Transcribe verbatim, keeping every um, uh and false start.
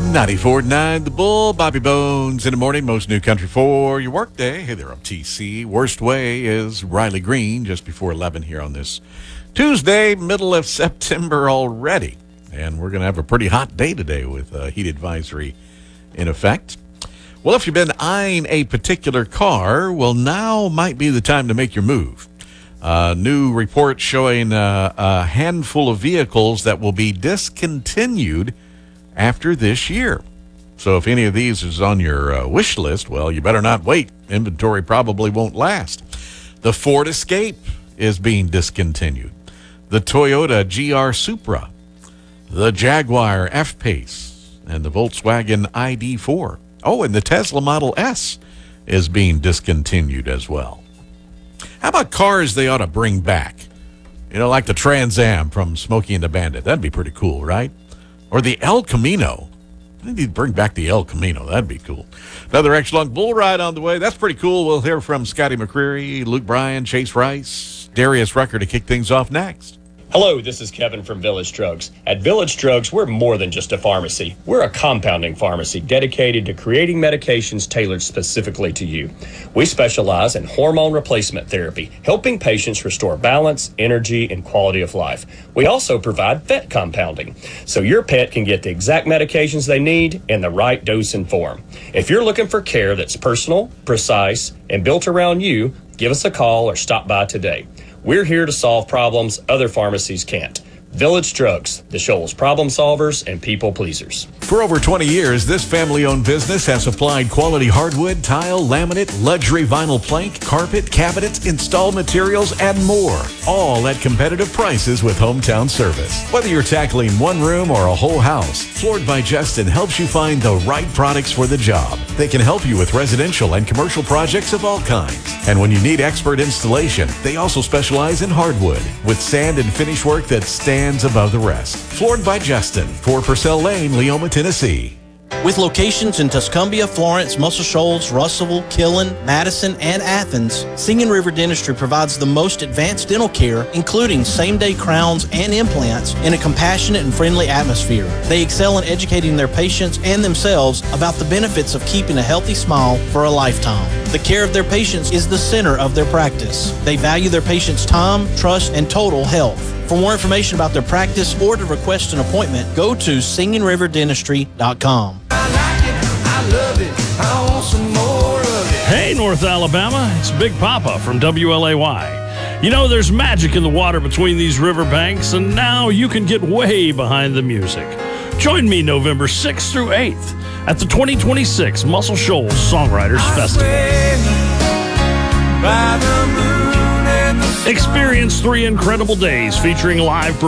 ninety-four point nine The Bull, Bobby Bones in the morning, most new country for your work day. Hey there, I'm T C. Worst way is Riley Green just before eleven here on this Tuesday, middle of September already. And we're going to have a pretty hot day today with a heat advisory in effect. Well, if you've been eyeing a particular car, well, now might be the time to make your move. Uh, new report showing uh, a handful of vehicles that will be discontinued after this year. So if any of these is on your uh, wish list, well, you better not wait. Inventory probably won't last. The Ford Escape is being discontinued. The Toyota G R Supra, the Jaguar F-Pace, and the Volkswagen I D four. Oh, and the Tesla Model S is being discontinued as well. How about cars they ought to bring back? You know, like the Trans Am from Smokey and the Bandit. That'd be pretty cool, right? Or the El Camino. I need to bring back the El Camino. That'd be cool. Another X-Lung Bull Ride on the way. That's pretty cool. We'll hear from Scotty McCreery, Luke Bryan, Chase Rice, Darius Rucker to kick things off next. Hello, this is Kevin from Village Drugs. At Village Drugs, we're more than just a pharmacy. We're a compounding pharmacy dedicated to creating medications tailored specifically to you. We specialize in hormone replacement therapy, helping patients restore balance, energy, and quality of life. We also provide vet compounding, so your pet can get the exact medications they need in the right dose and form. If you're looking for care that's personal, precise, and built around you, give us a call or stop by today. We're here to solve problems other pharmacies can't. Village Drugs, the Shoals problem solvers and people pleasers. For over twenty years, this family-owned business has supplied quality hardwood, tile, laminate, luxury vinyl plank, carpet, cabinets, installed materials, and more. All at competitive prices with hometown service. Whether you're tackling one room or a whole house, Floored by Justin helps you find the right products for the job. They can help you with residential and commercial projects of all kinds. And when you need expert installation, they also specialize in hardwood with sand and finish work that stands above the rest. Floored by Justin, four Purcell Lane, Leoma, Tennessee. With locations in Tuscumbia, Florence, Muscle Shoals, Russellville, Killen, Madison, and Athens, Singing River Dentistry provides the most advanced dental care, including same-day crowns and implants, in a compassionate and friendly atmosphere. They excel in educating their patients and themselves about the benefits of keeping a healthy smile for a lifetime. The care of their patients is the center of their practice. They value their patients' time, trust, and total health. For more information about their practice or to request an appointment, go to singing river dentistry dot com. I like it, I love it, I want some more of it. Hey, North Alabama, it's Big Papa from W L A Y. You know, there's magic in the water between these riverbanks, and now you can get way behind the music. Join me November sixth through eighth at the twenty twenty-six Muscle Shoals Songwriters I Festival. swear by the moon and the Experience three incredible days featuring live performances.